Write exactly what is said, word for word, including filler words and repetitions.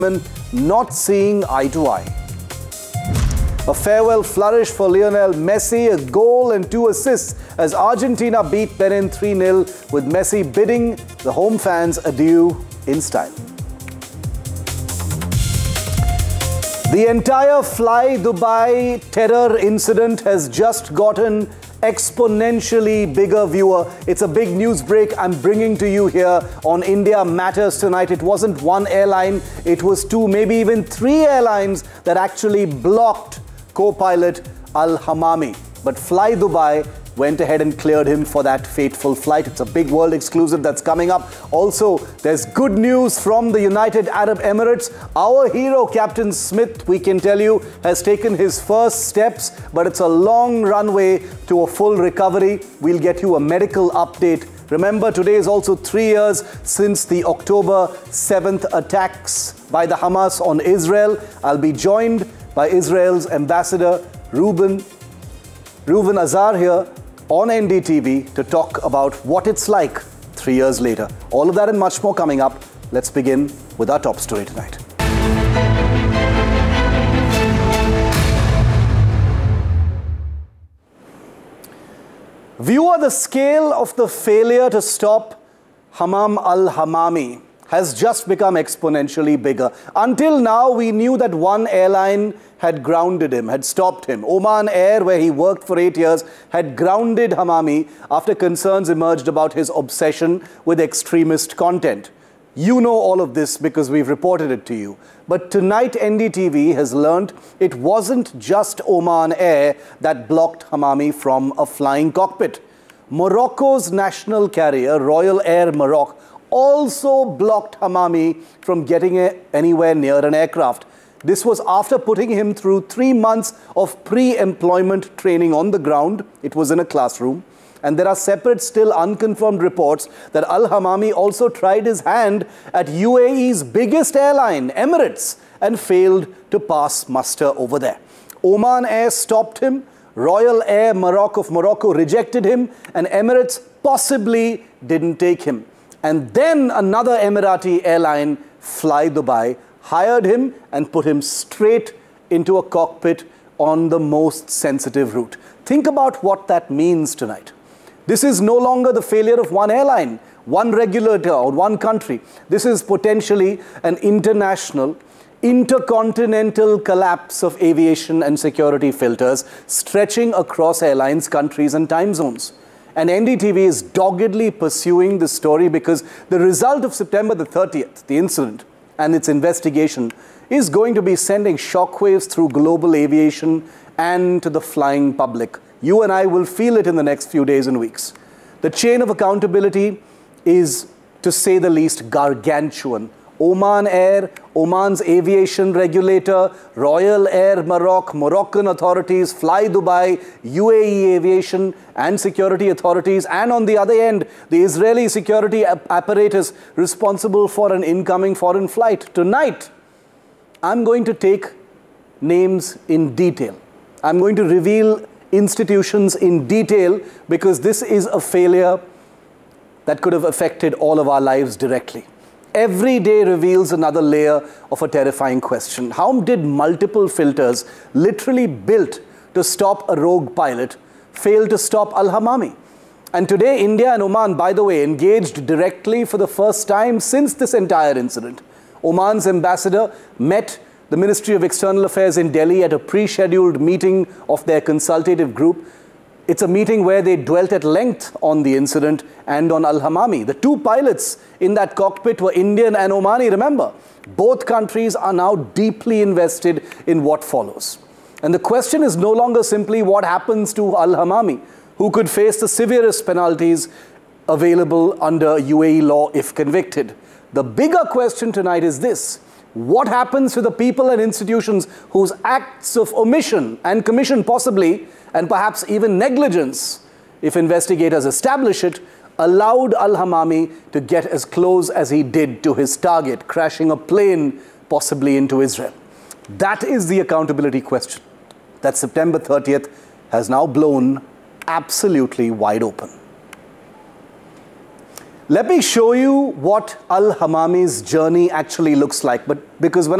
not seeing eye to eye. A farewell flourish for Lionel Messi, a goal and two assists as Argentina beat Benin three nil, with Messi bidding the home fans adieu in style. The entire Fly Dubai terror incident has just gotten exponentially bigger, viewer. It's a big news break I'm bringing to you here on India Matters tonight. It wasn't one airline, it was two, maybe even three airlines that actually blocked co-pilot Al-Hamami. But Fly Dubai went ahead and cleared him for that fateful flight. It's a big world exclusive that's coming up. Also, there's good news from the United Arab Emirates. Our hero, Captain Smith, we can tell you, has taken his first steps, but it's a long runway to a full recovery. We'll get you a medical update. Remember, today is also three years since the October seventh attacks by the Hamas on Israel. I'll be joined by Israel's ambassador, Reuven, Reuven Azar here on N D T V to talk about what it's like three years later. All of that and much more coming up. Let's begin with our top story tonight. Viewer, the scale of the failure to stop Hamam Al-Hamami has just become exponentially bigger. Until now, we knew that one airline had grounded him, had stopped him. Oman Air, where he worked for eight years, had grounded Hamami after concerns emerged about his obsession with extremist content. You know all of this because we've reported it to you. But tonight, N D T V has learnt it wasn't just Oman Air that blocked Hamami from a flying cockpit. Morocco's national carrier, Royal Air Maroc, also blocked Hamami from getting anywhere near an aircraft. This was after putting him through three months of pre-employment training on the ground. It was in a classroom. And there are separate, still unconfirmed reports that Al-Hamami also tried his hand at U A E's biggest airline, Emirates, and failed to pass muster over there. Oman Air stopped him, Royal Air Maroc of Morocco rejected him, and Emirates possibly didn't take him. And then another Emirati airline, Fly Dubai, hired him and put him straight into a cockpit on the most sensitive route. Think about what that means tonight. This is no longer the failure of one airline, one regulator or one country. This is potentially an international, intercontinental collapse of aviation and security filters stretching across airlines, countries and time zones. And N D T V is doggedly pursuing this story because the result of September the thirtieth, the incident and its investigation, is going to be sending shockwaves through global aviation and to the flying public. You and I will feel it in the next few days and weeks. The chain of accountability is, to say the least, gargantuan. Oman Air, Oman's aviation regulator, Royal Air Maroc, Moroccan authorities, Fly Dubai, U A E aviation and security authorities, and on the other end, the Israeli security apparatus responsible for an incoming foreign flight. Tonight, I'm going to take names in detail. I'm going to reveal institutions in detail because this is a failure that could have affected all of our lives directly. Every day reveals another layer of a terrifying question. How did multiple filters, literally built to stop a rogue pilot, fail to stop Al-Hamami? And today, India and Oman, by the way, engaged directly for the first time since this entire incident. Oman's ambassador met the Ministry of External Affairs in Delhi at a pre-scheduled meeting of their consultative group. It's a meeting where they dwelt at length on the incident and on Al-Hamami. The two pilots in that cockpit were Indian and Omani, remember. Both countries are now deeply invested in what follows. And the question is no longer simply what happens to Al-Hamami, who could face the severest penalties available under U A E law if convicted. The bigger question tonight is this: what happens to the people and institutions whose acts of omission and commission possibly, and perhaps even negligence, if investigators establish it, allowed Al-Hamami to get as close as he did to his target, crashing a plane possibly into Israel? That is the accountability question that September thirtieth has now blown absolutely wide open. Let me show you what Al Hamami's journey actually looks like. But because when